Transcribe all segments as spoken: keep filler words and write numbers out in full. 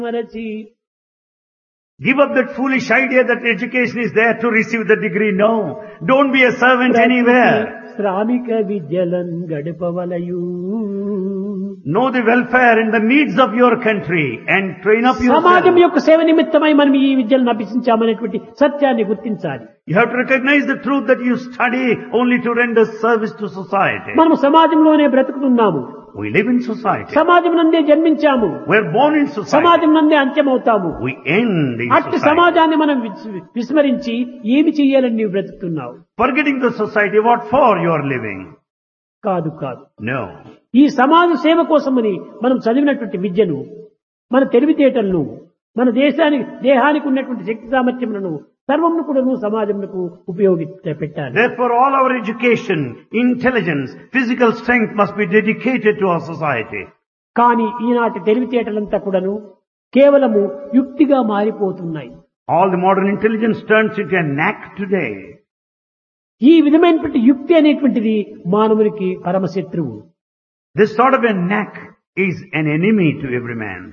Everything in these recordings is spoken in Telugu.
మరచి Give up that foolish idea that education is there to receive the degree. No. Don't be a servant anywhere. శ్రామిక విద్యలన్ గడపవలయు. Know the welfare and the needs of your country and train up సమాజం yourself. యొక్క సేవ నిమిత్తమై మనం ఈ విద్యలను అభ్యసించామనేటువంటి సత్యాన్ని గుర్తించాలి. You have to recognize the truth that you study only to render service to society. మనం సమాజంలోనే బ్రతుకుతున్నాము. We live in society. సమాజం నందే జన్మించాము. We are born in society. సమాజం నందే అంత్యమవుతాము. We end in అట్టి society. సమాజాన్ని మనం విస్- విస్మరించి ఏమి చెయ్యాలని నీవు బ్రతుకుతున్నావు? Forgetting the society, what for you are living? కాదు కాదు. No. ఈ సమాజ సేవ కోసమని మనం చదివినటువంటి విద్యను, మన తెలివితేటలను, మన దేశానికి దేహానికి ఉన్నటువంటి శక్తి సామర్థ్యములను సర్వమును కూడా సమాజమునకు ఉపయోగించ పెట్టాలి. Therefore, all our education, intelligence, physical strength must be dedicated to our society. కానీ ఈనాటి తెలివితేటలంతా కూడాను కేవలము యుక్తిగా మారిపోతున్నాయి. All the modern intelligence turns into a knack today. ఈ విధమైనటువంటి యుక్తి అనేటువంటిది మానవునికి పరమశత్రువు. This sort of a knack is an enemy to every man.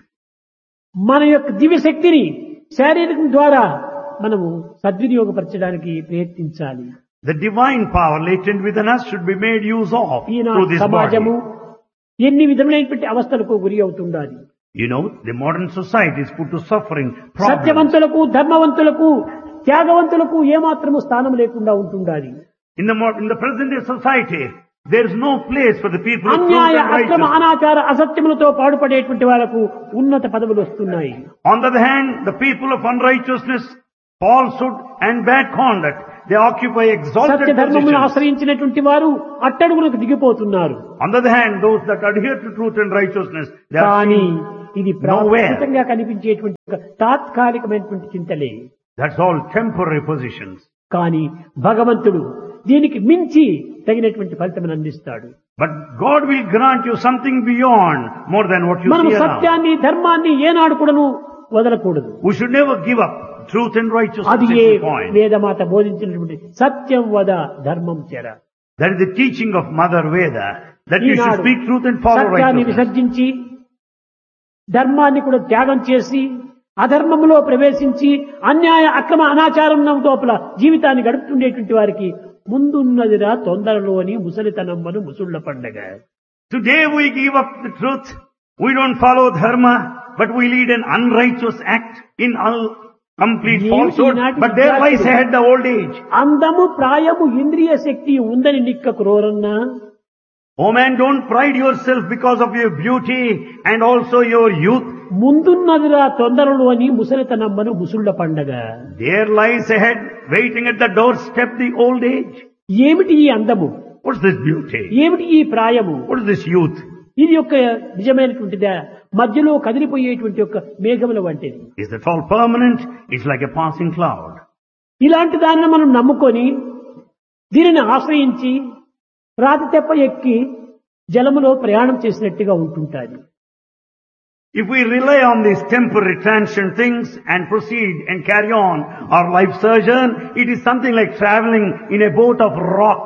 మన యొక్క దివ్య శక్తిని శారీరకం ద్వారా మనము సద్వినియోగపరచడానికి ప్రయత్నించాలి. The divine power latent within us should be made use of through ఈనాటి this సమాజము body. ఎన్ని విధములైనటువంటి అవస్థలకు గురి అవుతుండాలి. You know, the modern society is put to suffering, problems. సత్యవంతులకు, ధర్మవంతులకు, త్యాగవంతులకు ఏమాత్రము స్థానం లేకుండా ఉంటుండాలి. In the, mo- in the present day society, there is no place for the people of truth అన్యాయ and అక్రమ righteousness. అనాచార అసత్యములతో పాడుపడేటువంటి వాళ్లకు ఉన్నత పదవులు వస్తున్నాయి. On the other hand, the people of unrighteousness, falsehood and bad conduct, they occupy exalted సత్య ధర్మమును positions. ఆశ్రయించినటువంటి వారు అట్టడుగులకు దిగిపోతున్నారు. On the other hand, those that adhere to truth and righteousness, they are కానీ seen ఇది nowhere. ప్రాకృతంగా కనిపించేటువంటి ఒక తాత్కాలికమైనటువంటి చింతలే. That's all temporary positions. కానీ భగవంతుడు దీనికి మించి తగినటువంటి ఫలితం అందిస్తాడు. But God will grant you something beyond more than what you మనము see around. సత్యాన్ని ధర్మాన్ని ఏనాడు కూడాను వదలకూడదు. We should never give up truth and righteousness అది at ఏ any point. వేదమాత బోధించినటువంటి సత్యం వద ధర్మం చెర. That is the teaching of Mother Veda, that you should Eenadu speak truth and follow సత్యాన్ని righteousness. విసర్జించి ధర్మాన్ని కూడా త్యాగం చేసి అధర్మములో ప్రవేశించి అన్యాయ అక్రమ అనాచారం లోపల జీవితాన్ని గడుపుతుండేటువంటి వారికి ముందున్నదిరా తొందరలో అని ముసలితనమ్మను ముసుళ్ల పండగ. Today we give up the truth. We don't follow dharma, but we lead an unrighteous act in un- complete ఏమిటి falsehood. ఈనాటి But there lies విద్యార్థులు? ahead the old age. అందము ప్రాయము ఇంద్రియ శక్తి ఉందని నిక్క క్రోరన్నా. Oh man, don't pride yourself because of your beauty and also your youth. ముందున్నదిరా తొందరలో అని ముసలితనమ్మను ముసుళ్ల పండగ. There lies ahead, waiting at the doorstep, the old age. ఏమిటి ఈ అందము? What's this beauty? ఏమిటి ఈ ప్రాయము? What is this youth? ఇది యొక్క నిజమైనటువంటిదా? మధ్యలో కదిలిపోయేటువంటి యొక్క మేఘముల వంటిది. Is that all permanent? It's like a passing cloud. ఇలాంటి దాన్ని మనం నమ్ముకొని దీనిని ఆశ్రయించి రాతి తెప్ప ఎక్కి జలములో ప్రయాణం చేసినట్టుగా ఉంటుంటాది. If we rely on these temporary transient things and proceed and carry on our life sojourn, it is something like traveling in a boat of rock.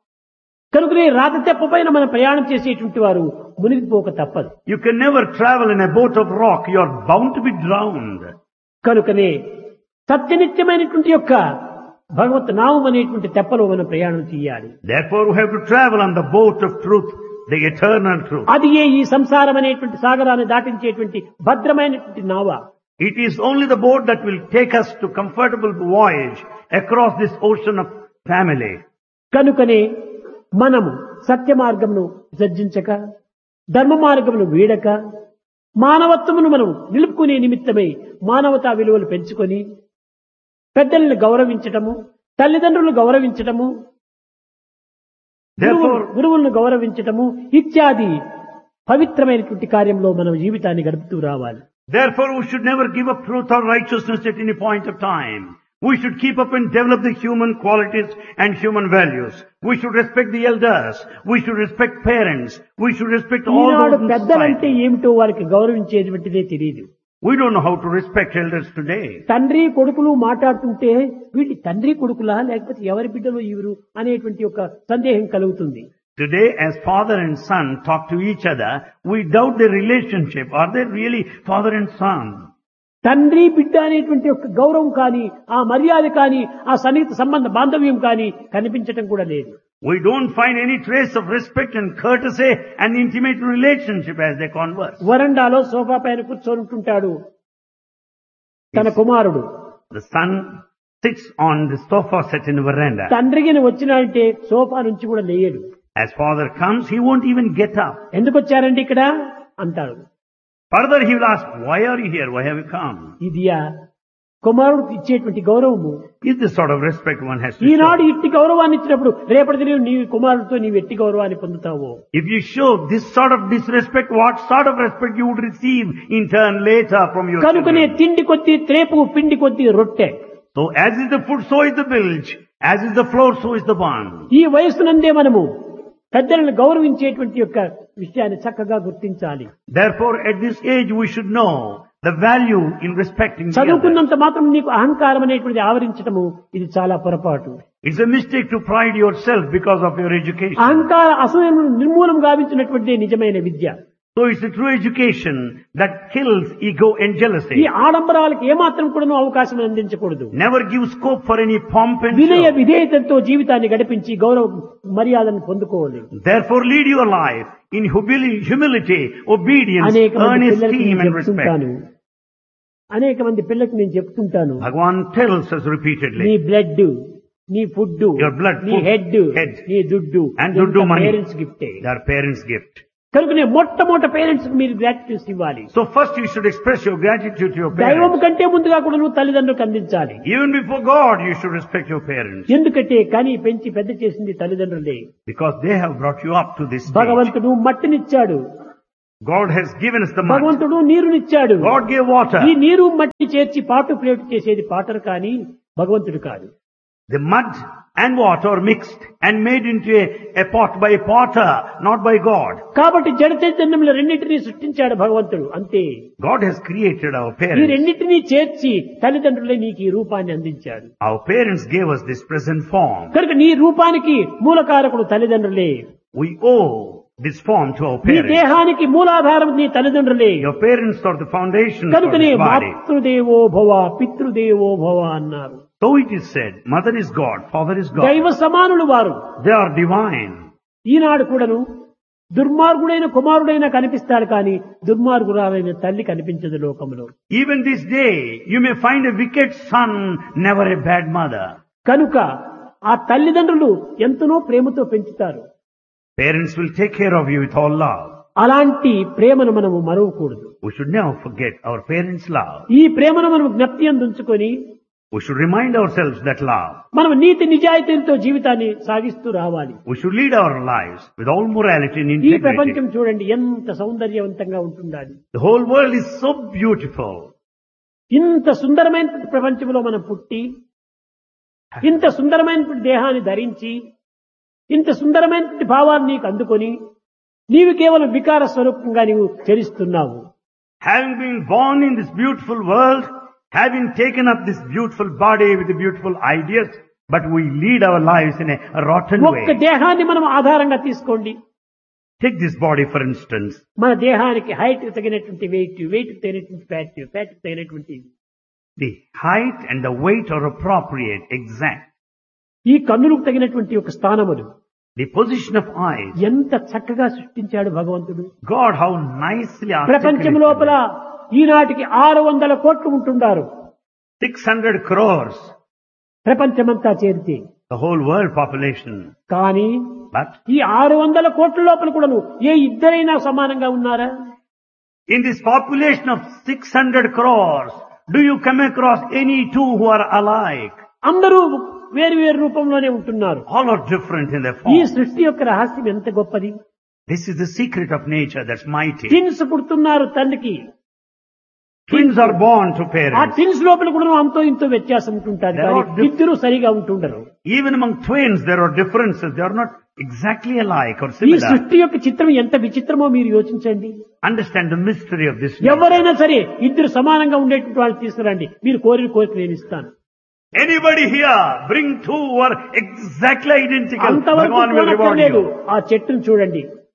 కనుకనే రాతి తెప్ప పైన మనం ప్రయాణం చేసేటువంటి వారు మునిగిపోక తప్పదు. You can never travel in a boat of rock. You are bound to be drowned. కనుకనే సత్యనిత్యమైనటువంటి యొక్క భగవత్ నామం అనేటువంటి తెప్పలో మనం ప్రయాణం చేయాలి. Therefore we have to travel on the boat of truth, the eternal truth. అది ఏ ఈ సంసారం అనేటువంటి సాగరాన్ని దాటించేటువంటి భద్రమైనటువంటి నావ. It is only the boat that will take us to comfortable voyage across this ocean of family. కనుకనే మనము సత్య మార్గమును విసర్జించక ధర్మ మార్గమును వీడక మానవత్వమును మనం నిలుపుకునే నిమిత్తమై మానవతా విలువలు పెంచుకొని పెద్దలను గౌరవించటము, తల్లిదండ్రులను గౌరవించటము, Therefore, గురువులను గౌరవించటము ఇత్యాది పవిత్రమైనటువంటి కార్యంలో మనం జీవితాన్ని గడుపుతూ రావాలి. therefore we should never give up truth or righteousness at any point of time. We should keep up and develop the human qualities and human values. We should respect the elders. We should respect parents. We should respect all Eenadu those in పెద్దలంటే society. ఏమిటో వారికి గౌరవించేటువంటిదే తెలియదు. We don't know how to respect elders today. తండ్రి కొడుకులు మాట్లాడుతుంటే వీళ్ళు తండ్రి కొడుకులా లేకపోతే ఎవరి బిడ్డలు ఇవరు అనేటువంటి ఒక సందేహం కలుగుతుంది. Today, as father and son talk to each other, we doubt their relationship. Are they really father and son? తండ్రి బిడ్డ అనేటువంటి ఒక గౌరవం కానీ ఆ మర్యాద కానీ ఆ సన్నిహిత సంబంధ బాంధవ్యం కానీ కనిపించటం కూడా లేదు. We don't find any trace of respect and courtesy and intimate relationship as they converse. వరండాలో సోఫా పైన కూర్చొని ఉంటుంటాడు తన కుమారుడు. The son sits on the sofa set in the veranda. తండ్రికి వచ్చినాడంటే సోఫా నుంచి కూడా లేయడు. As father comes, he won't even get up. ఎందుకు వచ్చారండి ఇక్కడ అంటాడు. Further he will ask, why are you here? Why have you come? ఇదియా కుమారుడికి ఇచ్చేటువంటి గౌరవము. Is this sort of respect one has to Eenadu show? ఇట్టి గౌరవాన్ని ఇచ్చినప్పుడు రేపటి నీవు నీ కుమారుడితో నీవు ఎట్టి గౌరవాన్ని పొందుతావో. If you show this sort of disrespect, what sort of respect you would receive in turn later from your కనుకనే children? తిండి కొద్ది త్రేపు పిండి కొద్ది రొట్టె. So as is the food, so is the bilge. As is the floor, so is the bond. ఈ వయస్సునందే మనము పెద్దలను గౌరవించేటువంటి యొక్క విషయాన్ని చక్కగా గుర్తించాలి. Therefore, at this age, we should know the value in respecting the others. చదువుకున్నంత మాత్రం నీకు అహంకారం అనేటువంటిది ఆవరించడము ఇది చాలా పొరపాటు. It's a mistake to pride yourself because of your education. అహంకార అసూయను నిర్మూలం గావించినటువంటిదే నిజమైన విద్య. So it's a true education that kills ego and ఈ jealousy. ఆడంబరాలకు ఏమాత్రం కూడాను అవకాశం అందించకూడదు. Never give scope for any pomp and వినయ show. విధేయతతో జీవితాన్ని గడిపించి గౌరవ మర్యాదను పొందుకోవాలి. Therefore, lead your life in humili- humility, obedience, అనేక మంది earnest పిల్లలకు esteem నేను and respect. చెప్తుంటాను అనేక మంది పిల్లలకు నేను చెప్తుంటాను Bhagavan tells us నీ repeatedly, బ్లడ్ నీ ఫుడ్ Your blood, నీ food, హెడ్ head, నీ దుడ్డు and duddu money. Parents గిఫ్టే. their parents' gift. కనుక నేను మొట్టమొదట పేరెంట్స్ మీరు గ్రాటిట్యూడ్ ఇవ్వాలి. So first you should express your gratitude to your దైవం parents. కంటే ముందుగా కూడా నువ్వు తల్లిదండ్రులకు అందించాలి. Even before God, you should respect your parents. ఎందుకంటే కానీ పెంచి పెద్ద చేసింది తల్లిదండ్రులే. Because they have brought you up to this stage. భగవంతుడు మట్టినిచ్చాడు, God has given us the mud. భగవంతుడు నీరునిచ్చాడు. God gave water. ఈ నీరు మట్టి చేర్చి పాటు ప్లేట్ చేసేది పాటర్ కానీ భగవంతుడు కాదు. The mud and water are mixed and made into a, a pot by a potter, not by God. కాబట్టి జడ చైతన్యంలో రెండింటినీ సృష్టించాడు భగవంతుడు అంతే. God has created our ఈ parents. రెండింటినీ చేర్చి తల్లిదండ్రులే నీకు ఈ రూపాన్ని అందించాడు. Our parents gave us this present form. కనుక నీ రూపానికి మూలకారకుడు తల్లిదండ్రులే. We owe this form to our నీ parents. దేహానికి మూలాధారం నీ తల్లిదండ్రులే. Your parents are the foundation for కనుకనే this body. మాతృదేవో భవ పితృదేవో భవ అన్నారు. So it is said, mother is God, father is God. దైవ సమానులు వారు. They are divine. ఈనాడు కూడాను దుర్మార్గుడైన కుమారుడైనా కనిపిస్తాడు కానీ దుర్మార్గురాలైన తల్లి కనిపించదు లోకంలో. Even this day, you may find a wicked son, never a bad mother. కనుక ఆ తల్లిదండ్రులు ఎంతనో ప్రేమతో పెంచుతారు. Parents will take care of you with all love. అలాంటి ప్రేమను మనము మరవకూడదు. We should never forget our parents' love. ఈ ప్రేమను మనం జ్ఞప్తి అందుకొని We should remind ourselves that love. మనం నీతి నిజాయితీలతో జీవితాన్ని సాగిస్తూ రావాలి. We should lead our lives with all morality and ఈ integrity. ప్రపంచం చూడండి ఎంత సౌందర్యవంతంగా ఉంటుండాలి. The whole world is so beautiful. ఇంత సుందరమైన ప్రపంచంలో మనం పుట్టి ఇంత సుందరమైన దేహాన్ని ధరించి ఇంత సుందరమైన భావాన్ని నీకు అందుకొని నీవు కేవలం వికార స్వరూపంగా నీవు చరిస్తున్నావు. Having been born in this beautiful world, having taken up this beautiful body with the beautiful ideas, but we lead our lives in a rotten ఒక్క way. దేహాన్ని మనం ఆధారంగా తీసుకోండి. Take this body for instance. మన దేహానికి హైట్ తగినటువంటి వెయిట్, వెయిట్ తగినటువంటి ఫ్యాట్, ఫ్యాట్ తగినటువంటి The height and the weight are appropriate, exact. ఈ కన్నులకు తగినటువంటి ఒక స్థానములు The position of eyes. ఎంత చక్కగా సృష్టించాడు భగవంతుడు. God, how nicely ప్రపంచం articulated. లోపల ఈనాటికి ఆరు వందల కోట్లు ఉంటున్నారు. six hundred crores. ప్రపంచమంతా చేరితే The whole world population. కానీ But ఈ ఆరు వందల కోట్ల లోపల కూడాను ఏ ఇద్దరైనా సమానంగా ఉన్నారా? in this population of six hundred crores, do you come across any two who are alike? అందరూ వేరు వేరు రూపంలోనే ఉంటున్నారు. All are different in their ఈ form. సృష్టి యొక్క రహస్యం ఎంత గొప్పది. This is the secret of nature that's mighty. Twins పుడుతున్నారు తల్లికి. Twins are born to ఆ parents. ట్విన్స్ లోపల కూడా అంతో ఇంతో వ్యత్యాసం ఉంటుంటారు There కానీ are diff- ఇద్దరు సరిగా ఉంటుండరు. Even among twins there are differences. They are not exactly alike or ఈ similar. సృష్టి యొక్క చిత్రం ఎంత విచిత్రమో మీరు యోచించండి. Understand the mystery of this nature. ఎవరైనా సరే ఇద్దరు సమానంగా ఉండేటువంటి వాళ్ళు తీసుకురండి, మీరు కోరిన కోరిక నేను ఇస్తాను. Anybody here, bring two who are exactly identical. అంతవరకు Bhagavan will reward కోరక్కర్లేదు. you. ఆ చెట్టును చూడండి,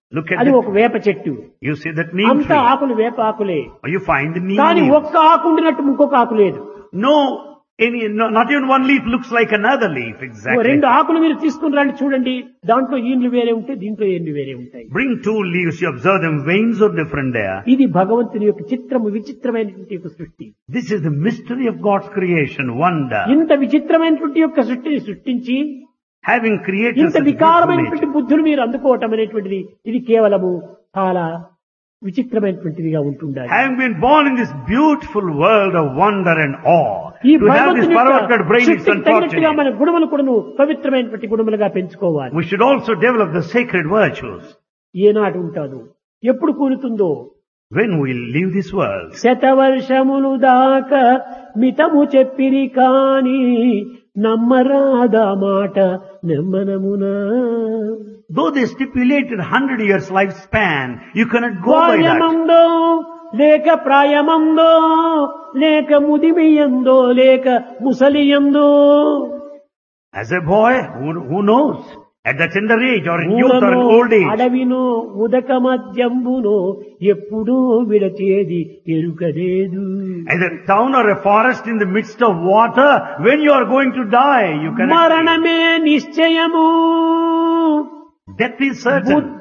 Look at అది that. ఒక వేప చెట్టు. You see that neem అంత tree. ఆకులు వేప ఆకులే. You find the neem కానీ leaves. ఒక్క ఆకు ఉండినట్టు ఇంకొక ఆకు లేదు. No, any, no, not even one leaf looks like another leaf oh exactly. రెండు ఆకులు మీరు తీసుకుని రండి చూడండి, దాంట్లో ఈండ్లు వేరే ఉంటాయి, దీంట్లో ఏండ్లు వేరే ఉంటాయి. Bring two leaves, you observe them, veins are different there. ఇది భగవంతుని యొక్క చిత్రము, విచిత్రమైనటువంటి యొక్క సృష్టి. This is the mystery of God's creation, wonder. ఇంత విచిత్రమైనటువంటి యొక్క సృష్టిని సృష్టించి Having created ఇంత such beautiful వికారమైనటువంటి nature. బుద్ధులు మీరు అందుకోవటం అనేటువంటిది ఇది కేవలము చాలా విచిత్రమైనటువంటిదిగా ఉంటుండాలి. Having been born in this beautiful world of wonder and awe, ఈ to have this భగవంతుని perverted యొక్క brain is శక్తికి తగినట్టుగా unfortunate. మన గుణములు కూడా పవిత్రమైనటువంటి గుణములుగా పెంచుకోవాలి. We should also develop the sacred virtues. ఏనాడు ఉంటాదో, ఎప్పుడు కూలుతుందో, When we leave this world, శతవర్షములు దాకా మితము చెప్పిరి కాని నమ్మరాదా మాట నెమ్మనమునా. though they stipulated hundred years lifespan, you cannot go by that. ప్రాయమందో లేక ప్రాయమందో లేక ముదిమియందో లేక ముసలియందో, As a boy, who, who knows? At the tender age or in youth or in ఊరనో old age. అడవినో ఉదక మధ్యంబునో ఎప్పుడూ విడచేది ఎరుకలేదు. Either a town or a forest in the midst of water, when you are going to die, you cannot. మరణమే నిశ్చయము. Death is certain.